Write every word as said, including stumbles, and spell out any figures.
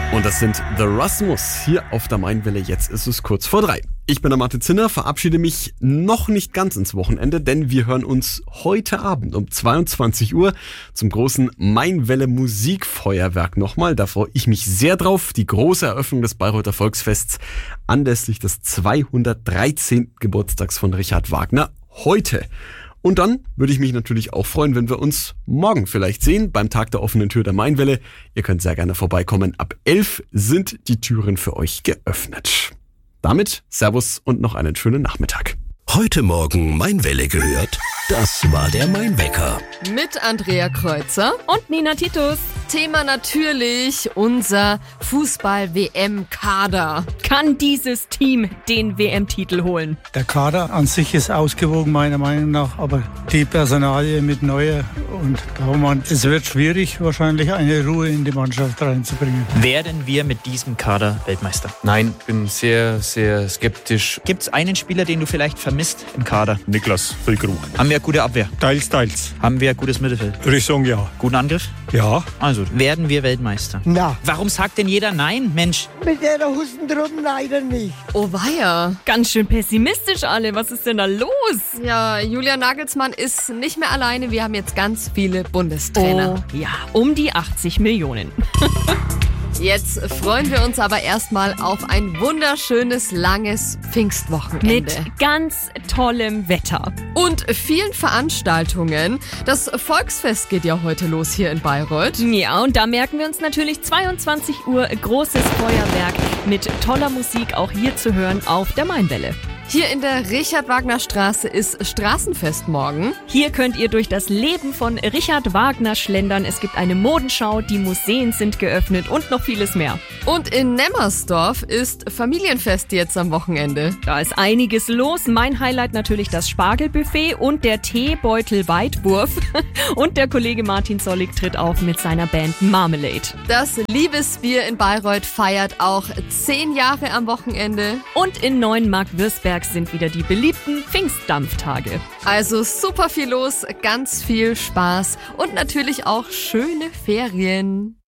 Und das sind The Rasmus hier auf der Mainwelle. Jetzt ist es kurz vor drei. Ich bin der Martin Zinner, verabschiede mich noch nicht ganz ins Wochenende, denn wir hören uns heute Abend um zweiundzwanzig Uhr zum großen Mainwelle Musikfeuerwerk nochmal. Da freue ich mich sehr drauf. Die große Eröffnung des Bayreuther Volksfests anlässlich des zweihundertdreizehnten Geburtstags von Richard Wagner heute. Und dann würde ich mich natürlich auch freuen, wenn wir uns morgen vielleicht sehen beim Tag der offenen Tür der Mainwelle. Ihr könnt sehr gerne vorbeikommen. Ab elf sind die Türen für euch geöffnet. Damit Servus und noch einen schönen Nachmittag. Heute Morgen Mainwelle gehört? Das war der Mainwecker. Mit Andrea Kreuzer und Nina Titus. Thema natürlich unser Fußball-W M-Kader. Kann dieses Team den W M-Titel holen? Der Kader an sich ist ausgewogen, meiner Meinung nach, aber die Personalie mit Neuer und Baumann, es wird schwierig, wahrscheinlich eine Ruhe in die Mannschaft reinzubringen. Werden wir mit diesem Kader Weltmeister? Nein, bin sehr, sehr skeptisch. Gibt es einen Spieler, den du vielleicht vermisst im Kader? Niklas Füllkrug. Haben wir eine gute Abwehr? Teils, teils. Haben wir ein gutes Mittelfeld? Würde ich sagen, ja. Guten Angriff? Ja. Also, werden wir Weltmeister? Na. Warum sagt denn jeder Nein, Mensch? Mit der Hustendrum leider nicht. Oh weia. Ganz schön pessimistisch alle. Was ist denn da los? Ja, Julian Nagelsmann ist nicht mehr alleine. Wir haben jetzt ganz viele Bundestrainer. Oh, ja, um die achtzig Millionen. Jetzt freuen wir uns aber erstmal auf ein wunderschönes, langes Pfingstwochenende. Mit ganz tollem Wetter. Und vielen Veranstaltungen. Das Volksfest geht ja heute los hier in Bayreuth. Ja, und da merken wir uns natürlich zweiundzwanzig Uhr großes Feuerwerk mit toller Musik auch hier zu hören auf der Mainwelle. Hier in der Richard-Wagner-Straße ist Straßenfest morgen. Hier könnt ihr durch das Leben von Richard Wagner schlendern. Es gibt eine Modenschau, die Museen sind geöffnet und noch vieles mehr. Und in Nemmersdorf ist Familienfest jetzt am Wochenende. Da ist einiges los. Mein Highlight natürlich das Spargelbuffet und der Teebeutel-Weitwurf. Und der Kollege Martin Sollig tritt auf mit seiner Band Marmalade. Das Liebesbier in Bayreuth feiert auch zehn Jahre am Wochenende. Und in Neuenmark-Würzberg sind wieder die beliebten Pfingstdampftage. Also super viel los, ganz viel Spaß und natürlich auch schöne Ferien.